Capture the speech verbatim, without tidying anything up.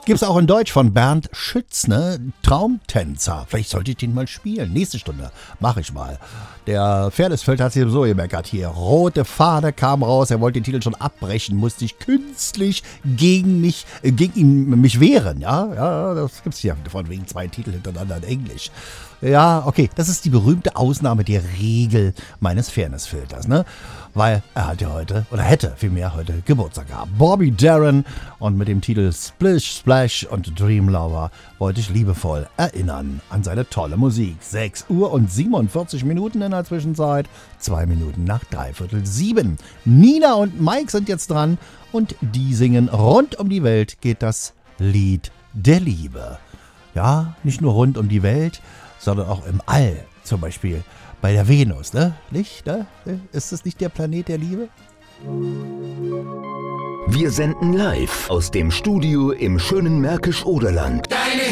Gibt's auch in Deutsch von Bernd Schütz, ne? Traumtänzer. Vielleicht sollte ich den mal spielen. Nächste Stunde. Mach ich mal. Der Pferdesfeld hat sich sowieso gemeckert hier. Rote Fahne kam raus. Er wollte den Titel schon abbrechen. Musste ich künstlich gegen mich, äh, gegen ihn, mich wehren. Ja, ja, das gibt's hier von wegen zwei Titel hintereinander in Englisch. Ja, okay. Das ist die berühmte Ausnahme der Regel meines Fairnessfilters, ne? Weil er hat ja heute, oder hätte vielmehr heute Geburtstag gehabt. Bobby Darin, und mit dem Titel Splish Splash und Dream Lover wollte ich liebevoll erinnern an seine tolle Musik. sechs Uhr und siebenundvierzig Minuten in der Zwischenzeit, zwei Minuten nach dreiviertel sieben. Nina und Mike sind jetzt dran und die singen Rund um die Welt geht das Lied der Liebe. Ja, nicht nur rund um die Welt, sondern auch im All, zum Beispiel bei der Venus, ne? Nicht, ne? Ist das nicht der Planet der Liebe? Wir senden live aus dem Studio im schönen Märkisch-Oderland. Deine